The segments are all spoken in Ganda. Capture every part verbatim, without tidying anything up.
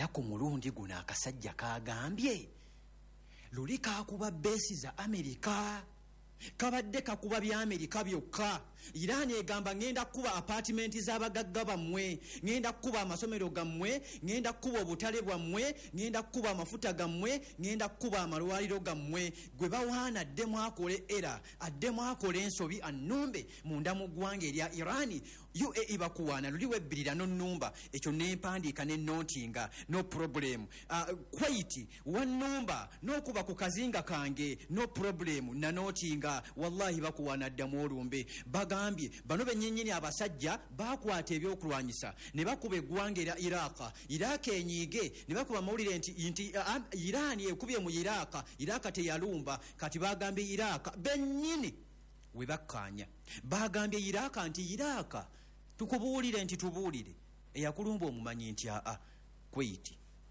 era ku mulundi guno akasajja kagambye luli kakuba beesi za Amerika kabadde kakuba bya Amerika byokka. Iran egamba ngenda kuba apartment z'abagagga bammwe, ngenda kuba amasomero gammwe, ngenda kuba obutale bwammwe, ngenda kuba amafuta gammwe, ngenda kuba amalwaliro gammwe. Gwe bawaana addemu akole era addemu akole ensobi annumbe munda mu ggwanga erya Iran. U A E bakuwaana luli webbirira n'onnumba ekyo n'empandiika n'ennootinga no problem. Uh, Kuwait wannumba n'okuba ku kazinga kange no problem nanootinga. Wallahi bakuwaana addamu olumbe. Bagambye bano bennyinnyini abasajja bakwata ebyokulwanyisa ne bakuba eggwanga erya Iraq. Iraq enyiige ne bakuba mawulire nti, nti uh, Iran ekubye mu Iraq. Iraq teyalumba. Kati bagambye Iraq bennyini we bakkaanya. Bagambye Iraq nti Iraq tukubuulire nti tubuulire eyakulumba omumanyi nti aa Kuwait.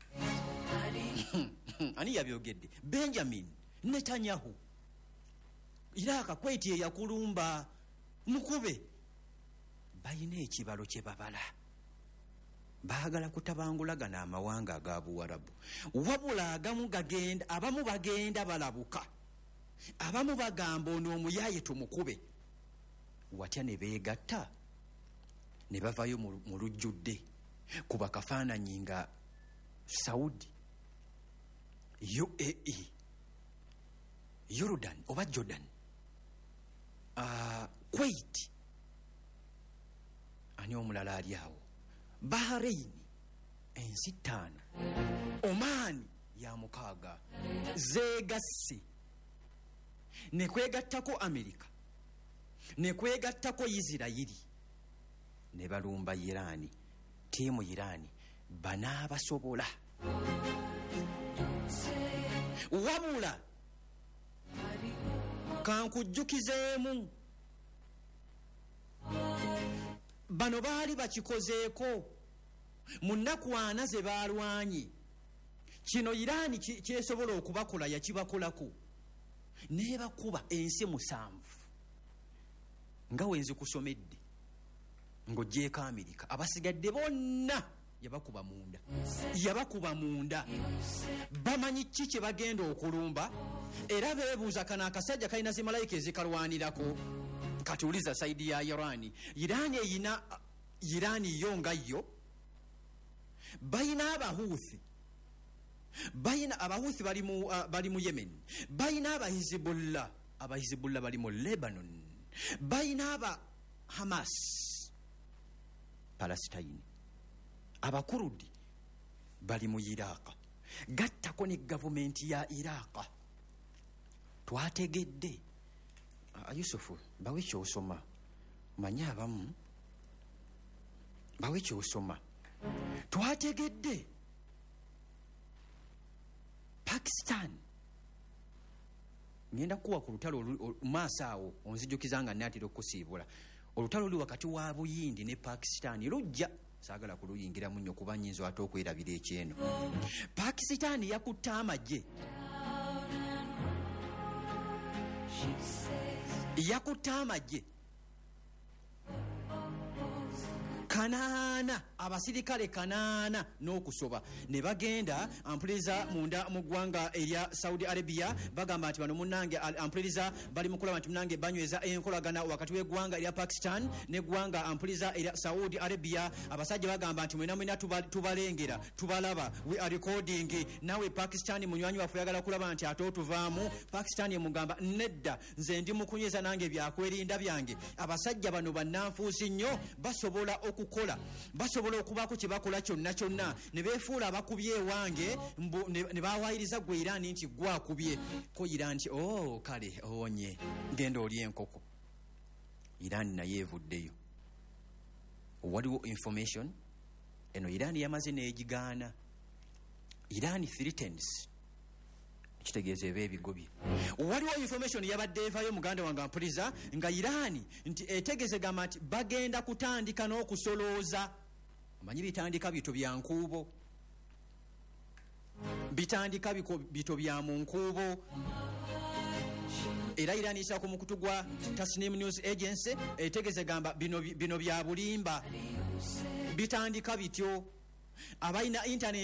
Ani yabyogedde? Benjamin Netanyahu. Iraq Kuwait eyakulumba mukube. Bayina ekibalo kye babala. Baagala kutabangulagana amawanga aga Buwarabu. Wabula agamu gagenda, abamu bagenda balabuka. Abamu bagamba ono omuyaye tumukube. Watya ne beegatta ne bavayo mu lujjudde ku bakafaananyi nga Saudi, U A E, Jordan oba Jordan, uh, Kuwait, ani omulala ali awo, Bahrain, ensi ttaano, Oman ya mukaaga, zeegasse ne kwegattako Amerika ne kwegattako Isirayiri ne balumba Irani. Tiimu Irani banaabasobola wabula kankujjukizeemu bano baali bakikozeeko mu nnaku ana ze baalwanye. Kino Irani kyesobola okubakola yakibakolako neebakuba ensi musanvu nga wenzi kusomedde ng'oggyeko Amerika. Abasigadde bonna yabakuba munda yabakuba munda. Bamanyi ki kye bagenda okulumba era beebuuza kana akasajja kalina zimalayika ezikalwanirako. Katuuliza saidi ya Irani. Irani eyina Irani yo nga yo bayina abahuthi bayina abahuthi bali mu uh, bali mu Yemen. Bayina abahizibullah abahizibullah bali mu Lebanon. Bayina aba Hamas Palestine. Abakurudi bali mu Iraq. Gattako ne gavumenti ya Iraq. Twategedde uh, Yusufu bawe kyosoma manya abamu bawe kyosoma. Twategedde Pakistan ngenda kuwa ku lutalo maaso awo onzijukiza nga nnatira okusiibula. Olutalo luli wakati wa Buyindi ne Pakistan lujja saagala kuluyingiramu nnyo kuba nnyinza ate okwerabira ekyeno. Pakistan yakutte amagye yakutte amagye kanaana abasirikale kanaana n'okusoba ne bagenda ampuliriza munda mu ggwanga erya Saudi Arabia. Bagamba nti bano munnange ampuliriza bali mu kulaba nti munnange banyweza enkolagana wakati w'eggwanga erya Pakistan n'eggwanga ampuliriza erya Saudi Arabia. Abasajja bagamba nti mwena mwena tubalengera tubalaba, we are recording. Nawe Pakistan munywanyi waffe yagala kulaba nti ate otuvaamu. Pakistan emugamba nedda nze ndi mu kunyweza nange byakwerinda byange. Abasajja bano bannanfuusi nnyo basobola oku kukola basobola okubaako kye bakola kyonna kyonna ne beefuula abakubye ewange ne bawaayiriza gwe Irani nti gwakubye ko Irani nti oh kale owonye genda oli enkoko. Irani naye evuddeyo. Waliwo information eno Irani yamaze n'egigaana. Irani threatens kitegeeza eba ebigobye. Waliwo information yabadde evayo muganda wange ampuliza nga Irani nti etegeze gamba nti bagenda kutandika n'okusolooza. Amanyi bitandika bito bya nkuubo bitandika bito bya mu nkuubo. Era Irani isa ku mukutu gwa Tasnim News Agency etegeze gamba bino, bino bya bulimba bitandika bityo. Abaina internet